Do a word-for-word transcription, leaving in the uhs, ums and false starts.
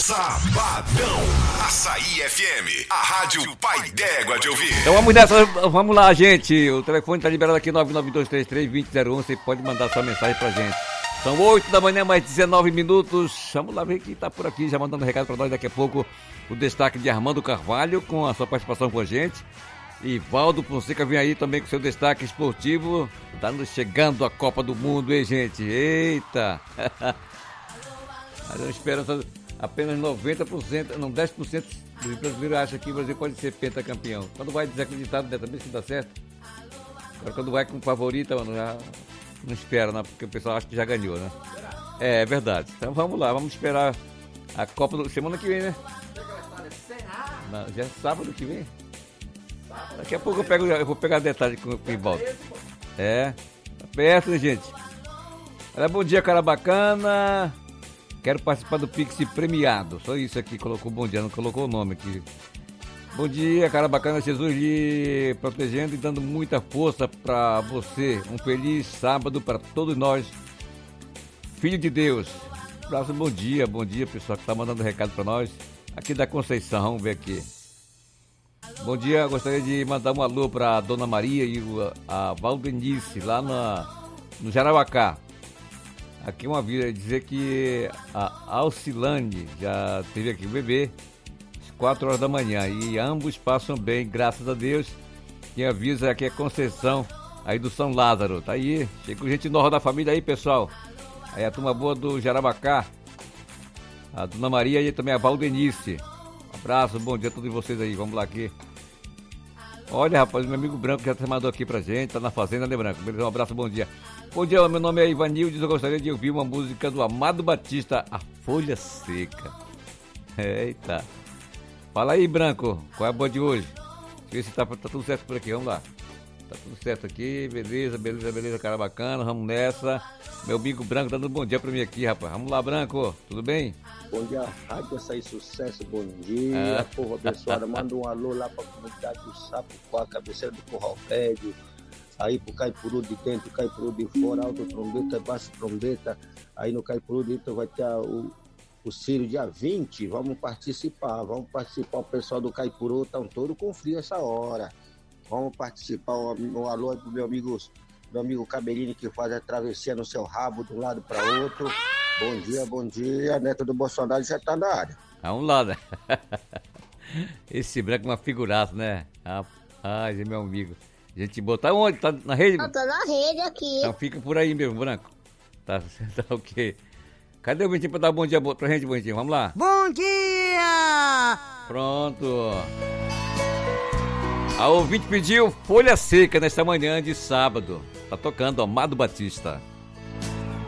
Sabadão, Açaí F M, a rádio pai d'égua de ouvir. Então vamos nessa, vamos lá, gente. O telefone tá liberado aqui, nove nove dois três três, dois zero um zero. Você pode mandar sua mensagem pra gente. São oito da manhã, mais dezenove minutos. Vamos lá ver quem tá por aqui, já mandando recado pra nós daqui a pouco. O destaque de Armando Carvalho, com a sua participação com a gente. E Valdo Fonseca vem aí também com seu destaque esportivo. Tá nos chegando a Copa do Mundo, hein, gente? Eita! Mas eu espero apenas noventa por cento, não, dez por cento dos brasileiros acham que o Brasil pode ser pentacampeão. Quando vai desacreditado, dessa vez que dá certo. Agora quando vai com favorita, mano, já não espera, né? Porque o pessoal acha que já ganhou, né? É, é verdade. Então vamos lá, vamos esperar a Copa do... semana que vem, né? Não, já é sábado que vem. Daqui a pouco eu, pego, eu vou pegar detalhe com o Rivaldo. É, tá perto, né, gente? Olha, bom dia, cara bacana. Quero participar do Pix premiado. Só isso aqui, colocou bom dia, não colocou o nome aqui. Bom dia, cara bacana. Jesus lhe protegendo e dando muita força pra você. Um feliz sábado pra todos nós. Filho de Deus. Abraço, bom dia, bom dia, pessoal que tá mandando recado pra nós. Aqui da Conceição, vamos ver aqui. Bom dia, gostaria de mandar um alô pra Dona Maria e a Valdenice, lá na, no Jarauacá. Aqui uma vira dizer que a Alcilane já teve aqui o bebê às quatro horas da manhã e ambos passam bem, graças a Deus. Quem avisa aqui é Conceição, aí do São Lázaro. Tá aí, chegou gente nova da família aí, pessoal. Aí a turma boa do Jarabacá, a Dona Maria e também a Valdenice. Um abraço, bom dia a todos vocês aí, vamos lá aqui. Olha, rapaz, meu amigo Branco já se mandou aqui pra gente, tá na fazenda, né, Branco? Beleza, um abraço, bom dia. Bom dia, meu nome é Ivanildes, eu gostaria de ouvir uma música do Amado Batista, A Folha Seca. Eita. Fala aí, Branco, qual é a boa de hoje? Deixa eu ver se tá, tá tudo certo por aqui, vamos lá. Tá tudo certo aqui, beleza, beleza, beleza, cara bacana, vamos nessa. Meu amigo Branco tá dando bom dia pra mim aqui, rapaz. Vamos lá, Branco, tudo bem? Bom dia, Rádio Açaí Sucesso, bom dia, ah. Povo abençoado. Manda um alô lá pra comunidade do Sapuquá, cabeceira do Curral Prédio, aí pro Caipuru de dentro, Caipuru de fora, alto trombeta, baixo trombeta. Aí no Caipuru de dentro vai ter a, o, o Círio dia vinte, vamos participar, vamos participar. O pessoal do Caipuru tá todo com frio essa hora. Vamos participar, um, um alô aí pro meu amigo, meu amigo Caberini, que faz a travessia no seu rabo de um lado para outro. Bom dia, bom dia, Neto do Bolsonaro já tá na área. A um lado. Esse Branco é uma figuraça, né? Rapaz, é meu amigo. Gente boa. Tá onde? Tá na rede? Eu tô na rede aqui. Então fica por aí mesmo, Branco. Tá, tá ok. Cadê o Bentinho pra dar bom dia pra gente, Bentinho? Vamos lá. Bom dia! Pronto. A ouvinte pediu Folha Seca nesta manhã de sábado. Tá tocando Amado Batista.